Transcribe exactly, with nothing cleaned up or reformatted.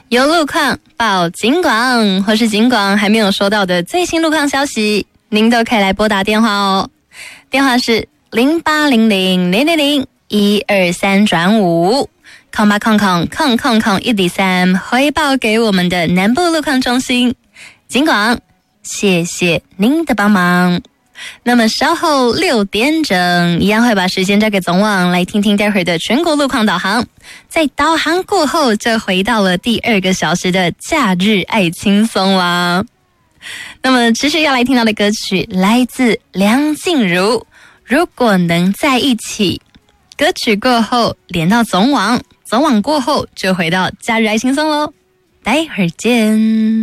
有路况报警广，或是警广还没有收到的最新路况消息，您都可以来拨打电话哦。电话是零八零零零零零一二三转五，空八空空空空空一零三，回报给我们的南部路况中心。警广，谢谢您的帮忙。那么稍后六点整，一样会把时间交给总网，来听听待会儿的全国路况导航。在导航过后，就回到了第二个小时的假日爱轻松啦。那么持续要来听到的歌曲来自梁静茹，如果能在一起。歌曲过后连到总网，总网过后就回到假日爱轻松咯。待会儿见。